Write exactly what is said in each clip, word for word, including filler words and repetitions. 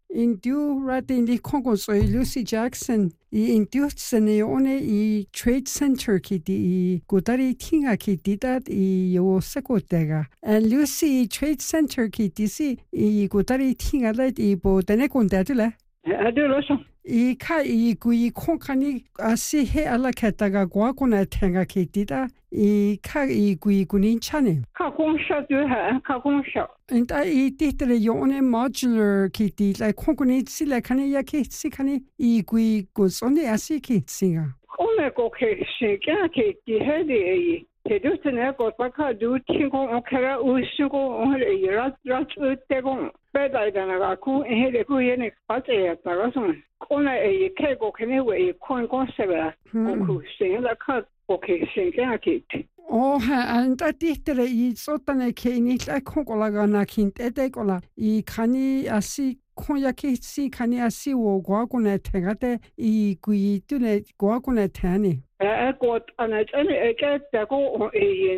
Indu ratin li Kongo so Lucy Jackson I indu sene one I Trade Center ki di godari tinga ki didat I yo sekotega. And Lucy Trade Center ki disi I godari tinga let I bo dene kondadule. Adula so. I ka I gui konkani asi he ala ketaga gwa kona tenga ki dida I ka I gui gunin chane. Ka kongsha du ha ka kongsha. And I did the yone modular kitty like Konkuni sila kani yaki sikani I gui goes on the asiki singer. One go ke shika ke di hedi te du tene go baka du tingo okara usugo on e rat rat tego. Beda dana ga ku hedi ku yene pate ya parason. Ona e ke go kene we kon kon seba ku singa ka okay shika ke. Oh, and that did I sotane keni like Konkolaga kint edekola. I kani asi konyaki si kani asi wo guagune tegate I gui tune guagune tani. I got an any get the go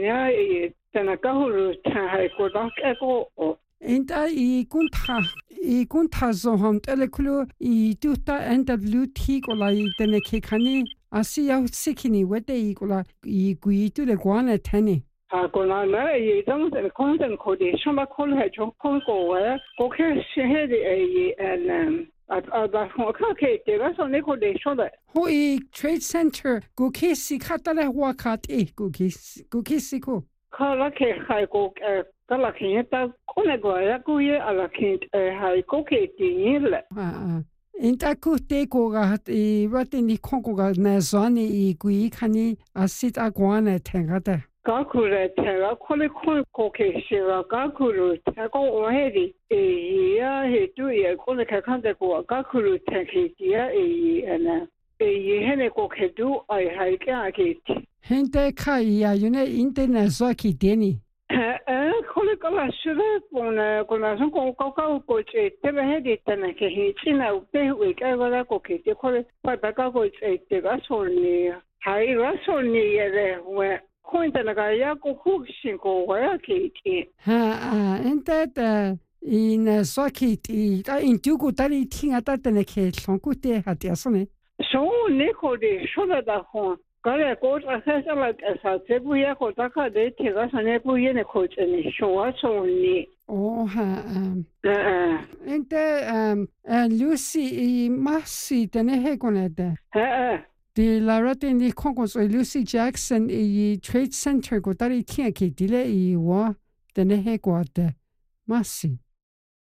e Tanakahuru Tai Kodak echo. And I gunta I gunta zoham telekulu I duta N W T kola I deneke kani. Asi ya sikini wete I kola I gui tu le guane tani. A kola na I don't the content code shamba call ha jo kongo wa ko ke shehedi e and at ada hoka ke was on ko de shoda. Ho I Trade Center go kesi katale wakat e go kesi go kesi ko. Kala ke hai ko kala ke ta kone go ya ku ye ala ke hai ko ke tinile. Ah. Inta kute ko ga I wate ni kongo ga na zani I gui kani asit agwane tengata. Gakure tera kole kole ko ke shira gakuru tako ohedi e ya he tu ye kole ka kande ko gakuru take dia e ana e ye hene ko ke du ai hai ka ke Hente kai ya yune internet zaki deni. Eh kole kala shira pona kona son ko ko ko che te hedi tana ke he china te we ka ga ko ke te kole pa ba ka ko che te ga soni hai ra soni ye de we Kointanaga ya ko hushin ko wa ke Ha ente ta in swaki ta in tuku tari tinga ta tene ke lonkute hatiasone. So ne ko de shoda da ho kare ko ta sa la sa te bu ya ko ta ka de te ga sa ne bu ye ne ko cheni sho wa so ni. Oh ha um eh ente um Lucy I masi tene he konete. eh The Larate ni Kongo so Lucy Jackson I Trade Center go tari tia ki dile I wa tene he ko ate masi.